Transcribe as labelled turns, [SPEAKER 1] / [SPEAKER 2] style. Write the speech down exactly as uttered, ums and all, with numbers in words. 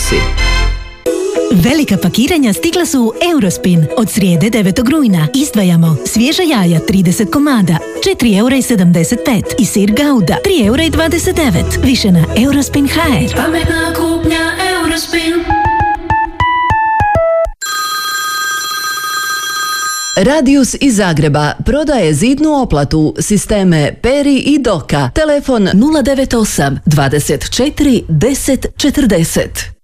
[SPEAKER 1] ukusi.
[SPEAKER 2] Velika pakiranja stigla su u Eurospin. Od srijede devetog rujna izdvajamo svježa jaja trideset komada, četiri eura i sedamdeset pet i sir Gouda tri eura i dvadeset devet. Više na Eurospin ha er.
[SPEAKER 3] Pametna kupnja Eurospin.
[SPEAKER 1] Radius iz Zagreba prodaje zidnu oplatu, sisteme Peri i Doka. Telefon nula devet osam dvadeset četiri deset četrdeset.